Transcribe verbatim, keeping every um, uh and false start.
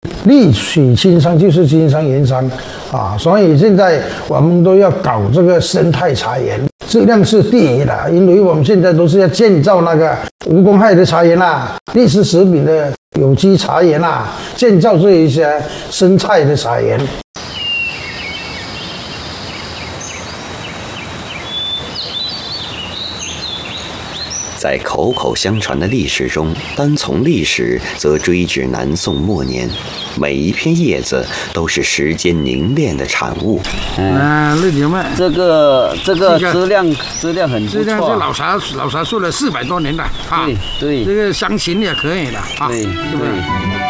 利取经商就是经商盐商啊，所以现在我们都要搞这个生态茶园，质量是第一的，因为我们现在都是要建造那个无公害的茶园啦，历史食品的有机茶园啦，建造这一些生态的茶园。 在口口相传的历史中，单从历史则追至南宋末年，每一片叶子都是时间凝练的产物。 嗯，绿牛麦， 这个这个质量质量很不错， 质量是老茶老茶树了四百多年了啊， 对对， 这个香型也可以的啊， 对对。